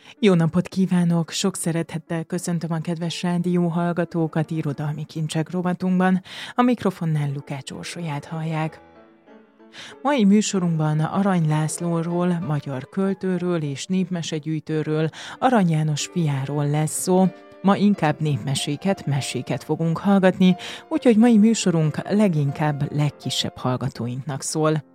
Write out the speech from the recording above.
Jó napot kívánok! Sok szeretettel köszöntöm a kedves rádióhallgatókat irodalmi kincsek rovatunkban. A mikrofonnál Lukács Orsolyát hallják. Mai műsorunkban Arany Lászlóról, magyar költőről és népmesegyűjtőről, Arany János fiáról lesz szó. Ma inkább népmeséket, meséket fogunk hallgatni, úgyhogy mai műsorunk leginkább legkisebb hallgatóinknak szól.